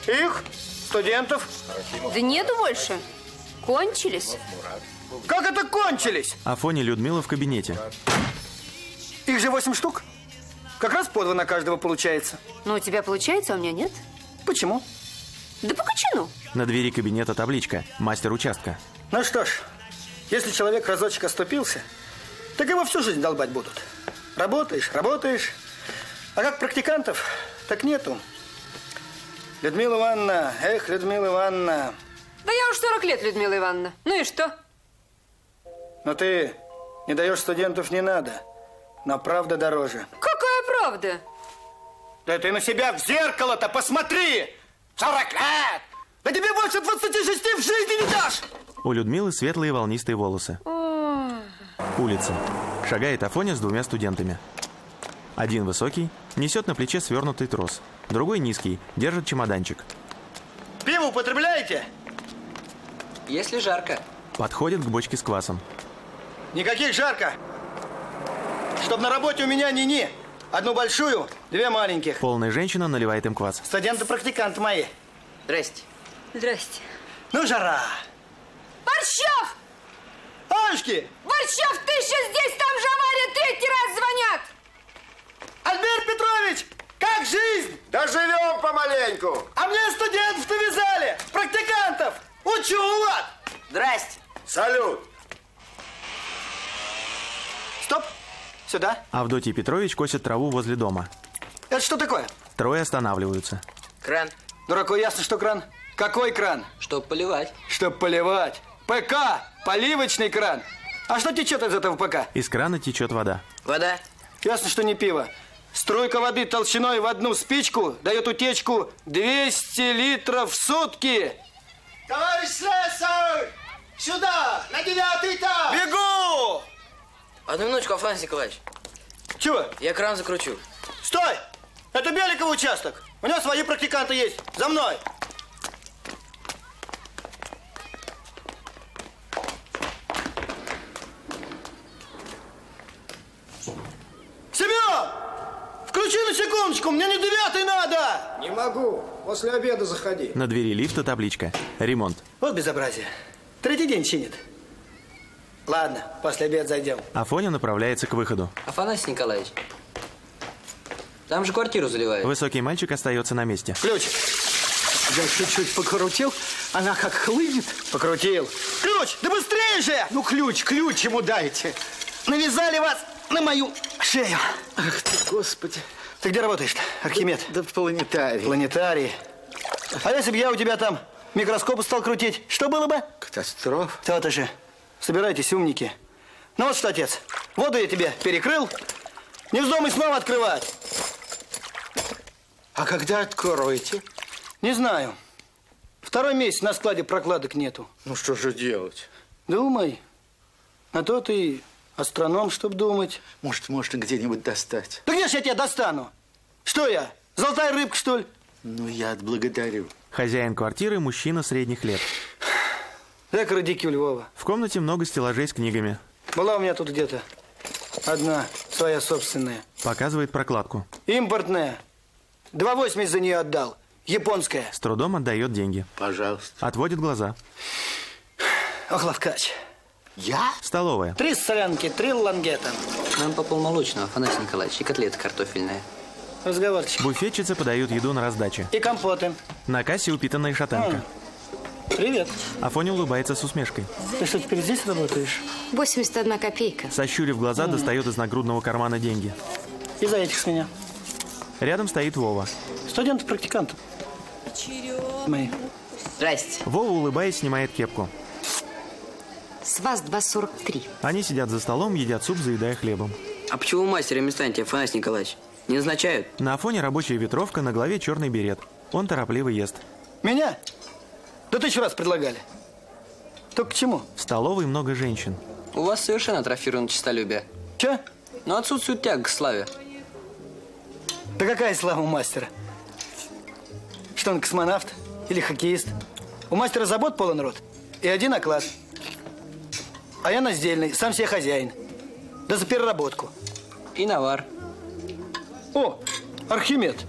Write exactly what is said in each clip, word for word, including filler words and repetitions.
Их? Студентов? Да нету больше. Кончились. Как это кончились? Афоня Людмила в кабинете. Их же восемь штук. Как раз по два на каждого получается. Ну, у тебя получается, а у меня нет. Почему? Да по кочану. На двери кабинета табличка «Мастер участка». Ну что ж, если человек разочек оступился, так его всю жизнь долбать будут. Работаешь, работаешь. А как практикантов, так нету. Людмила Ивановна, эх, Людмила Ивановна. Да я уж сорок лет, Людмила Ивановна. Ну и что? Но ты не даешь студентов не надо. Но правда дороже. Какая правда? Да ты на себя в зеркало-то посмотри! сорок лет! Да тебе больше двадцати шести в жизни не дашь! У Людмилы светлые волнистые волосы. Улица. Шагает Афоня с двумя студентами. Один высокий, несет на плече свернутый трос. Другой низкий, держит чемоданчик. Пиво употребляете? Если жарко. Подходит к бочке с квасом. Никаких жарко. Чтоб на работе у меня ни-ни. Одну большую, две маленьких. Полная женщина наливает им квас. Студенты-практиканты мои. Здрасте. Здрасте. Ну, жара. Борщев! Анюшки! Борщев, ты еще здесь? Там же авария, третий раз звонят! Альберт Петрович, как жизнь? Да живем помаленьку. А мне студентов навязали, практикантов. Учу, вот. Здрасте. Салют. Стоп. Сюда. Авдотий Петрович косит траву возле дома. Это что такое? Трое останавливаются. Кран. Дураку ясно, что кран. Какой кран? Чтоб поливать. Чтоб поливать. ПК. Поливочный кран. А что течет из этого ПК? Из крана течет вода. Вода. Ясно, что не пиво. Струйка воды толщиной в одну спичку дает утечку двести литров в сутки. Товарищ слесарь! Сюда, на девятый этаж! Бегу! Одну минуточку, Афанасий Николаевич. Чего? Я кран закручу. Стой! Это Беликов участок. У него свои практиканты есть. За мной! Семен! Включи на секундочку, мне не девятый надо! Не могу. После обеда заходи. На двери лифта табличка «Ремонт». Вот безобразие. Третий день чинит. Ладно, после обеда зайдем. Афоня направляется к выходу. Афанасий Николаевич. Там же квартиру заливают. Высокий мальчик остается на месте. Ключ. Я чуть-чуть покрутил, она как хлынет. Покрутил. Ключ, да быстрее же! Ну, ключ, ключ ему дайте. Навязали вас на мою шею. Ах ты, Господи. Ты где работаешь-то, Архимед? Да в планетарии. Планетарий. А если бы я у тебя там микроскопы стал крутить, что было бы? Катастрофа. То-то же. Собирайтесь, умники. Ну вот что, отец, воду я тебе перекрыл. Не вздумай снова открывать. А когда откроете? Не знаю. Второй месяц на складе прокладок нету. Ну, что же делать? Думай. А то ты астроном, чтоб думать. Может, можно где-нибудь достать? Да где ж я тебя достану? Что я, золотая рыбка, что ли? Ну, я отблагодарю. Хозяин квартиры – мужчина средних лет. Дай-ка радикюль, Вова. В комнате много стеллажей с книгами. Была у меня тут где-то одна, своя собственная. Показывает прокладку. Импортная. Два восемьдесят за нее отдал. Японская. С трудом отдает деньги. Пожалуйста. Отводит глаза. Ох, ловкач. Я? Столовая. Три солянки, три лангета. Нам по полмолочного, Афанасий Николаевич, и котлета картофельная. Разговорчик. Буфетчицы подают еду на раздаче. И компоты. На кассе упитанная шатенка. Привет. Афоня улыбается с усмешкой. Ты что, теперь здесь работаешь? восемьдесят одна копейка. Сощурив глаза, достает из нагрудного кармана деньги. И за этих с меня. Рядом стоит Вова. Студент-практикант. Мои. Здрасте. Вова, улыбаясь, снимает кепку. С вас два сорок три. Они сидят за столом, едят суп, заедая хлебом. А почему вы мастером не станете, Афанасий Николаевич? Не назначают? На Афоне рабочая ветровка, на голове черный берет. Он торопливо ест. Меня? Да тысячу раз предлагали. Только к чему? В столовой много женщин. У вас совершенно атрофировано честолюбие. Че? Но отсутствует тяга к славе. Да какая слава у мастера? Что он, космонавт или хоккеист? У мастера забот полон рот и один оклад. А я наздельный, сам себе хозяин. Да за переработку. И навар. О, Архимед,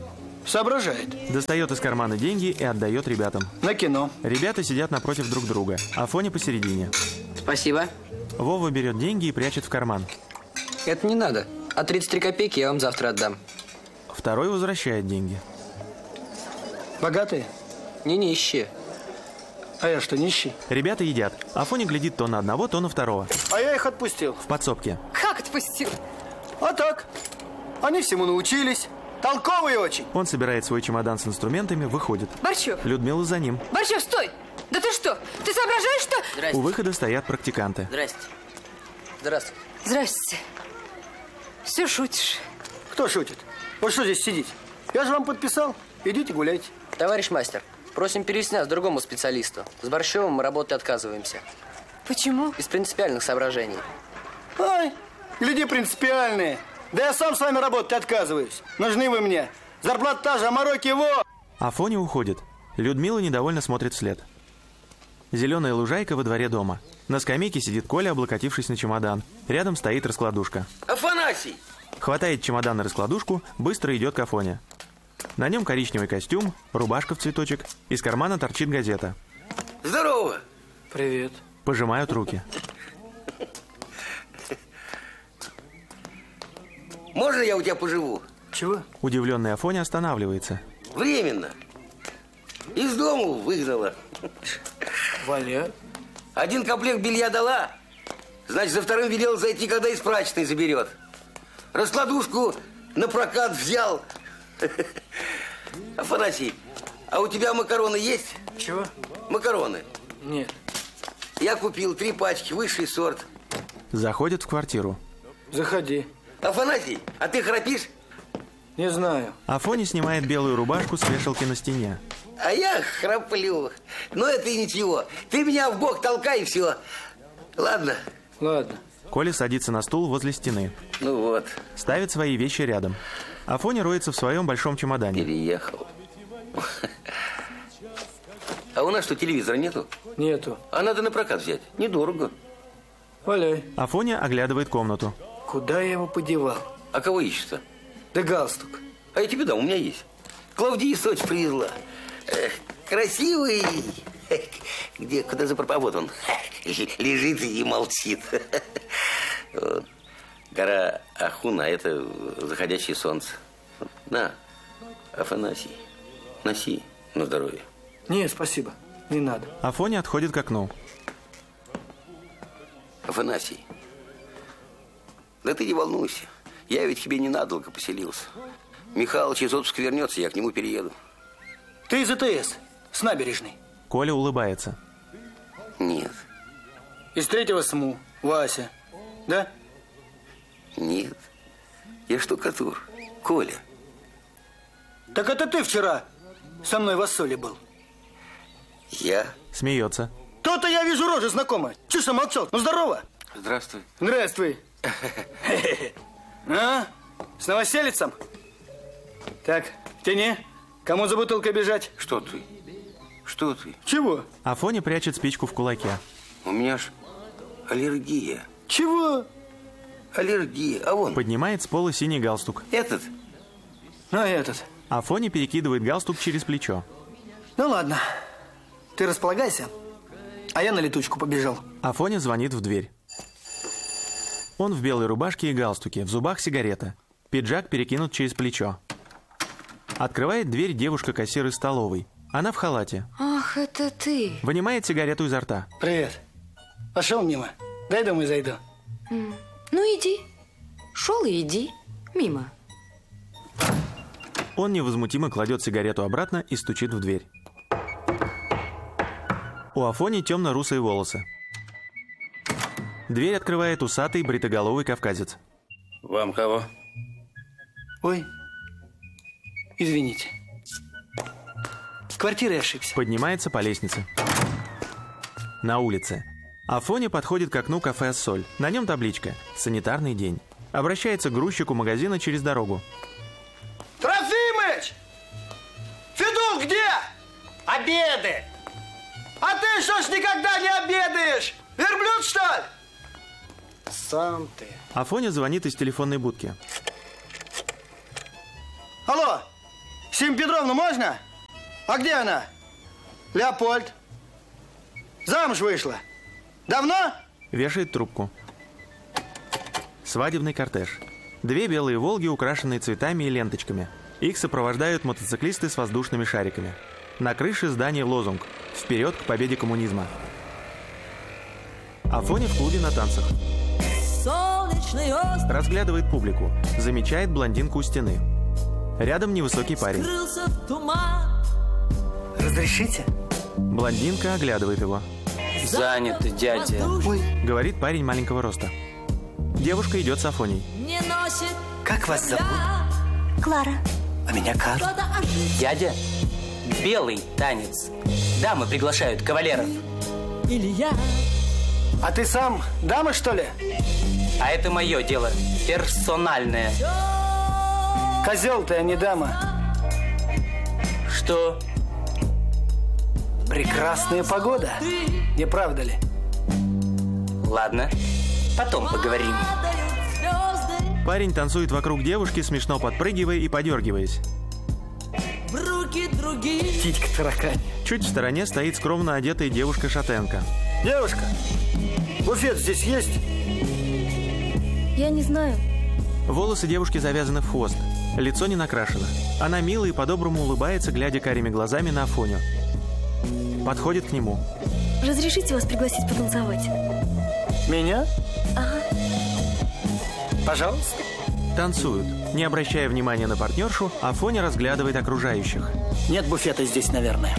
Соображает. Достает из кармана деньги и отдает ребятам. На кино. Ребята сидят напротив друг друга. Афоня посередине. Спасибо. Вова берет деньги и прячет в карман. Это не надо. А тридцать три копейки я вам завтра отдам. Второй возвращает деньги. Богатые? Не нищие. А я что, нищий? Ребята едят. Афоня глядит то на одного, то на второго. А я их отпустил. В подсобке. Как отпустил? А так. Они всему научились. Толковые очень. Он собирает свой чемодан с инструментами, выходит. Борчев, Людмила за ним. Борчев, стой! Да ты что? Ты соображаешь, что... Здрасте. У выхода стоят практиканты. Здрасте. Здрасте. Здрасте. Все шутишь. Кто шутит? Вот что здесь сидеть? Я же вам подписал. Идите гуляйте. Товарищ мастер, просим перевести нас к другому специалисту. С Борщевым мы работать отказываемся. Почему? Из принципиальных соображений. Ай, гляди, принципиальные. Да я сам с вами работать отказываюсь. Нужны вы мне. Зарплата та же, а мороки его. Афоня уходит. Людмила недовольно смотрит вслед. Зеленая лужайка во дворе дома. На скамейке сидит Коля, облокотившись на чемодан. Рядом стоит раскладушка. Афанасий! Хватает чемодан и раскладушку, быстро идет к Афоне. На нем коричневый костюм, рубашка в цветочек. Из кармана торчит газета. Здорово! Привет. Пожимают руки. Можно я у тебя поживу? Чего? Удивленный Афоня останавливается. Временно. Из дому выгнала. Валя. Один комплект белья дала, значит, за вторым велел зайти, когда из прачечной заберет. Раскладушку на прокат взял. Афанасий, а у тебя макароны есть? Чего? Макароны. Нет. Я купил три пачки, высший сорт. Заходит в квартиру. Заходи. Афанасий, а ты храпишь? Не знаю. Афоня снимает белую рубашку с вешалки на стене. А я храплю. Но это и ничего. Ты меня в бок толкай, и все. Ладно. Ладно. Коля садится на стул возле стены. Ну вот, Ставит свои вещи рядом. Афоня роется в своем большом чемодане. переехал. А у нас что, телевизора нету? Нету. А надо на прокат взять. Недорого. Валяй. Афоня оглядывает комнату. Куда я его подевал? А кого ищешь-то? Да галстук. А я тебе дам, у меня есть. Клавдия из Сочи привезла. Эх, красивый. Эх, где, куда запропал? Вот он. Лежит и молчит. Вот. Гора Ахуна, это заходящее солнце. На, Афанасий, носи на здоровье. Не, спасибо. Не надо. Афоня отходит к окну. Афанасий, да ты не волнуйся. Я ведь к тебе ненадолго поселился. Михалыч из отпуска вернется, я к нему перееду. Ты из ЭТС, с набережной. Коля улыбается. Нет, Из третьего СМУ. Вася. Да? нет. Я штукатур. Коля. Так это ты вчера со мной в Ассоле был. Я? Смеется. То-то я вижу рожа знакомая. Чего ж молчал? Ну, здорово. Здравствуй. Здравствуй. А? С новоселицем? Так, тяни. Кому за бутылкой бежать? Что ты? Что ты? Чего? Афоня прячет спичку в кулаке. У меня ж аллергия. Чего? Аллергия. А вон, Поднимает с пола синий галстук. этот. А этот? Афоня перекидывает галстук через плечо. Ну ладно. Ты располагайся. А я на летучку побежал. Афоня звонит в дверь. Он в белой рубашке и галстуке, в зубах сигарета. Пиджак перекинут через плечо. Открывает дверь девушка-кассир из столовой. Она в халате. Ах, это ты. Вынимает сигарету изо рта. Привет. Пошел мимо. Дай домой зайду. Ну, иди. Шел и иди. Мимо. Он невозмутимо кладет сигарету обратно и стучит в дверь. У Афони темно-русые волосы. Дверь открывает усатый бритоголовый кавказец. Вам кого? Ой. Извините. С квартирой ошибся. Поднимается по лестнице. На улице. Афоня подходит к окну кафе «Соль». На нем табличка «Санитарный день». Обращается к грузчику магазина через дорогу. Трофимыч! Федул где? Обеды! А ты что ж никогда не обедаешь? Верблюд, что ли? Сам ты. Афоня звонит из телефонной будки. Алло. Сим Петровну можно? А где она? Леопольд. Замуж вышла. Давно? Вешает трубку. Свадебный кортеж. Две белые «Волги», украшенные цветами и ленточками. Их сопровождают мотоциклисты с воздушными шариками. На крыше здания лозунг «Вперед к победе коммунизма». Афоня в клубе на танцах. Разглядывает публику. Замечает блондинку у стены. Рядом невысокий парень. Разрешите? Блондинка оглядывает его. Занят, дядя. Ой, Говорит парень маленького роста. Девушка идет с Афоней. как вас зовут? Клара. А меня Карл. Дядя, белый танец. Дамы приглашают кавалеров. А ты сам дама, что ли? А это мое дело, персональное. Козел ты, а не дама. Что? Прекрасная погода. Не правда ли? Ладно, потом поговорим. Парень танцует вокруг девушки, смешно подпрыгивая и подергиваясь. Титька таракань. Чуть в стороне стоит скромно одетая девушка-шатенка. Девушка, буфет здесь есть? Я не знаю. Волосы девушки завязаны в хвост. Лицо не накрашено. Она мило и по-доброму улыбается, глядя карими глазами на Афоню. Подходит к нему. Разрешите вас пригласить потанцевать? Меня? Ага. Пожалуйста. Танцуют. Не обращая внимания на партнершу, Афоня разглядывает окружающих. Нет буфета здесь, наверное.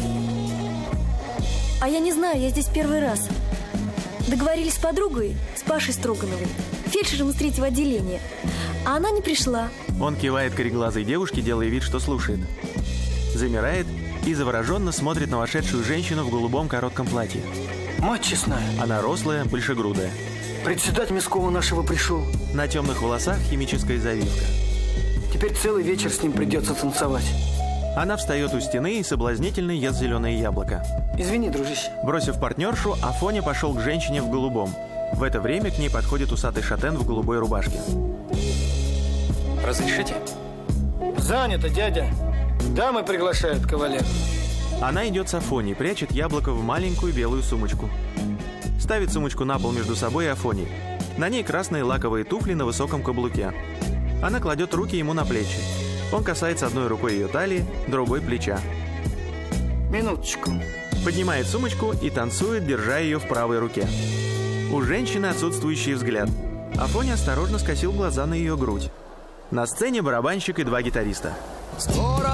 А я не знаю, я здесь первый раз. Договорились с подругой, с Пашей Строгановой, фельдшером из третьего отделения. А она не пришла. Он кивает кореглазой девушке, делая вид, что слушает. Замирает и завороженно смотрит на вошедшую женщину в голубом коротком платье. Мать честная. Она рослая, большегрудая. Председатель Мяского нашего пришел. На темных волосах химическая завивка. Теперь целый вечер с ним придется танцевать. Она встает у стены и соблазнительно ест зеленое яблоко. Извини, дружище. Бросив партнершу, Афоня пошел к женщине в голубом. В это время к ней подходит усатый шатен в голубой рубашке. Разрешите? Занято, дядя. Дамы приглашают кавалер. Она идет с Афоней, прячет яблоко в маленькую белую сумочку. Ставит сумочку на пол между собой и Афоней. На ней красные лаковые туфли на высоком каблуке. Она кладет руки ему на плечи. Он касается одной рукой ее талии, другой плеча. Минуточку. Поднимает сумочку и танцует, держа ее в правой руке. У женщины отсутствующий взгляд. Афоня осторожно скосил глаза на ее грудь. На сцене барабанщик и два гитариста.